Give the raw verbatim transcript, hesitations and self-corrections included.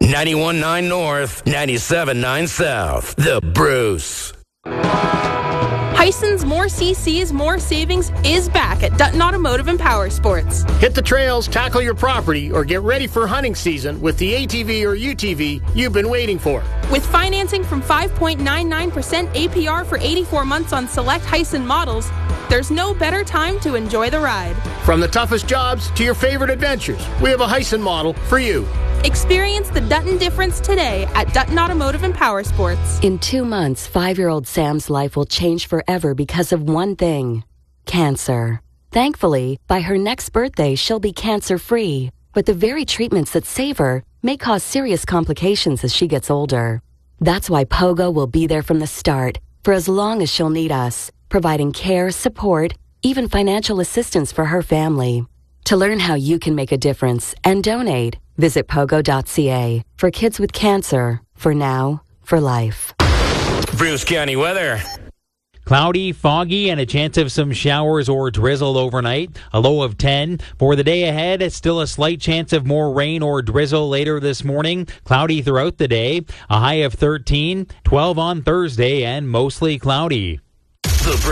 ninety-one point nine North, ninety-seven point nine South. The Bruce. Hison's More C Cs, More Savings is back at Dutton Automotive and Power Sports. Hit the trails, tackle your property, or get ready for hunting season with the A T V or U T V you've been waiting for. With financing from five point nine nine percent A P R for eighty-four months on select Hison models, there's no better time to enjoy the ride. From the toughest jobs to your favorite adventures, we have a Hison model for you. Experience the Dutton difference today at Dutton Automotive and Power Sports. In two months, five-year-old Sam's life will change forever because of one thing: cancer. Thankfully, by her next birthday, she'll be cancer-free. But the very treatments that save her may cause serious complications as she gets older. That's why Pogo will be there from the start, for as long as she'll need us, providing care, support, even financial assistance for her family. To learn how you can make a difference and donate, visit pogo dot c a. For kids with cancer, for now, for life. Bruce County weather. Cloudy, foggy, and a chance of some showers or drizzle overnight. A low of ten. For the day ahead, it's still a slight chance of more rain or drizzle later this morning. Cloudy throughout the day. A high of thirteen. twelve on Thursday, and mostly cloudy. The